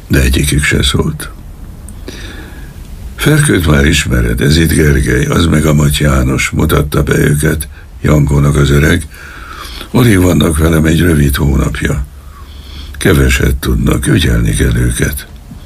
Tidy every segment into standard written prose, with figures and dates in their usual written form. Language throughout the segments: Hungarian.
de egyikük se szólt. Ferkőt már ismered, ez itt Gergely, az meg a Maty János, mutatta be őket Jankónak az öreg. Alig vannak velem egy rövid hónapja. Keveset tudnak, ügyelni kell őket.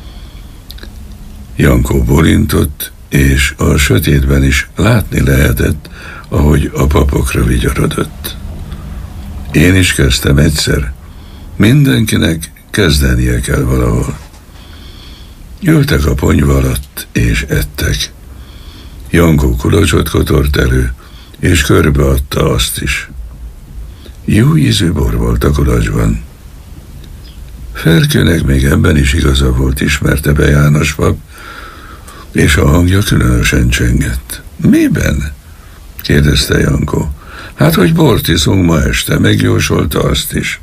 Jankó bólintott, és a sötétben is látni lehetett, ahogy a papokra vigyorodott. Én is kezdtem egyszer. Mindenkinek kezdenie kell valahol. Ültek a ponyva alatt, és ettek. Jankó kulacsot kotort elő, és körbeadta azt is. Jó ízű bor volt a kulacsban. Ferkőnek még ebben is igaza volt, ismerte be János pap, és a hangja különösen csengett. Miben? kérdezte Jankó. Hát, hogy bort iszunk ma este, megjósolta azt is.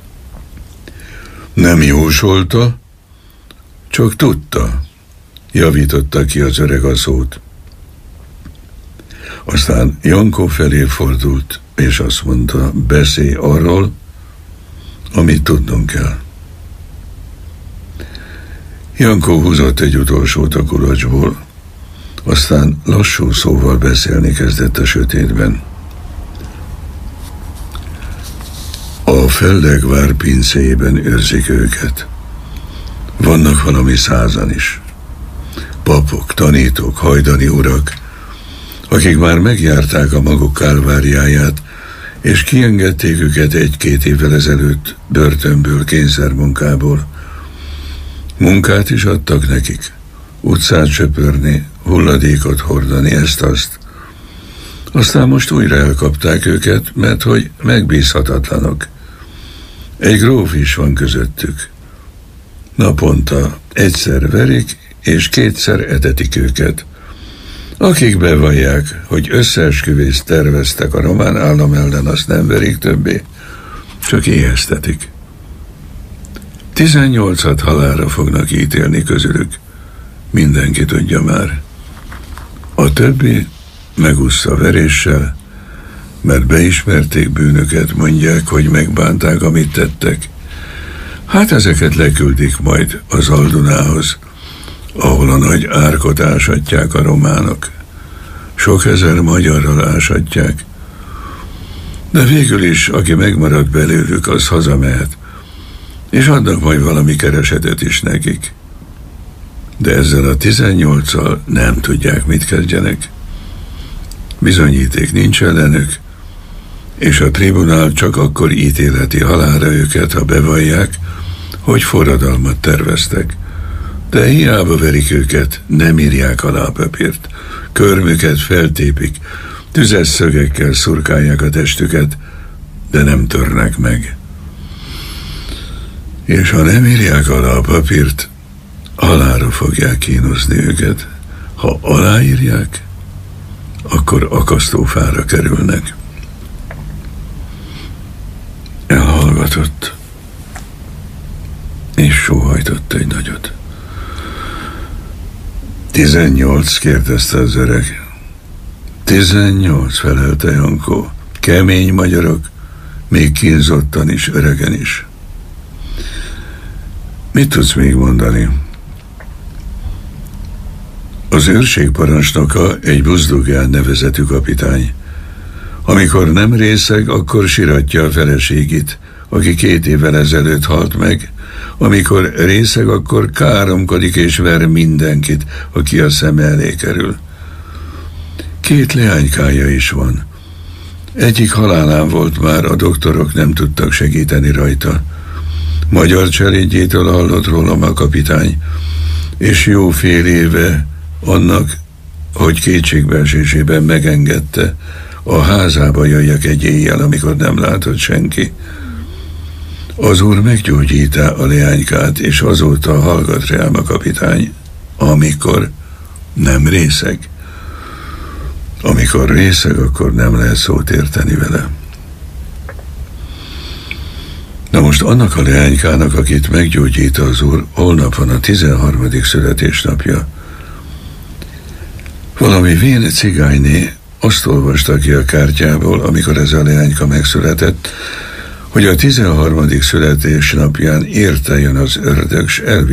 Nem jósolta, csak tudta, javította ki az öreg a szót. Aztán Jankó felé fordult, és azt mondta, beszélj arról, amit tudnunk kell. Jankó húzott egy utolsót a kulacsból, aztán lassú szóval beszélni kezdett a sötétben. A Feldegvár pincéjében őrzik őket. Vannak valami 100-an is. Papok, tanítók, hajdani urak, akik már megjárták a maguk kálváriáját, és kiengedték őket 1-2 évvel ezelőtt börtönből, kényszermunkából. Munkát is adtak nekik, utcát söpörni, hulladékot hordani, ezt-azt. Aztán most újra elkapták őket, mert hogy megbízhatatlanok. Egy gróf is van közöttük. Naponta egyszer verik, és 2-szer etetik őket. Akik bevallják, hogy összeesküvést terveztek a román állam ellen, azt nem verik többé, csak éheztetik. 18-at halálra fognak ítélni közülük. Mindenki tudja már. A többi megúszta veréssel, mert beismerték bűnöket, mondják, hogy megbánták, amit tettek. Hát ezeket leküldik majd az Aldunához, ahol a nagy árkot ásatják a románok. Sok ezer magyarral ásatják. De végül is, aki megmarad belőlük, az hazamehet, és adnak majd valami keresetet is nekik. De ezzel a 18-al nem tudják, mit kezdjenek. Bizonyíték nincs ellenük, és a tribunál csak akkor ítéleti halálra őket, ha bevallják, hogy forradalmat terveztek. De hiába verik őket, nem írják alá a papírt. Körmüket feltépik, tüzes szögekkel szurkálják a testüket, de nem törnek meg. És ha nem írják alá a papírt, halálra fogják kínozni őket. Ha aláírják, akkor akasztófára kerülnek. Elhallgatott, és sóhajtott egy nagyot. 18, kérdezte az öreg. 18, felelte Jankó. Kemény magyarok, még kínzottan is, öregen is. Mit tudsz még mondani? Az őrség parancsnoka egy Buzdugán nevezetű kapitány. Amikor nem részeg, akkor siratja a feleségét, aki 2 évvel ezelőtt halt meg. Amikor részeg, akkor káromkodik és ver mindenkit, aki a szeme elé kerül. 2 leánykája is van. Egyik halálán volt már, a doktorok nem tudtak segíteni rajta. Magyar cselédjétől hallott rólam a kapitány, és jó fél éve annak, hogy kétségbeesésében megengedte, a házába jöjjek egy éjjel, amikor nem látott senki. Az úr meggyógyítá a leánykát, és azóta hallgat rám a kapitány, amikor nem részeg. Amikor részeg, akkor nem lehet szót érteni vele. Na most annak a leánykának, akit meggyógyít az úr, holnap van a 13. születésnapja. Valami vén cigányné azt olvasta ki a kártyából, amikor ez a leányka megszületett, hogy a 13. születésnapján érte jön az ördög, s elviszi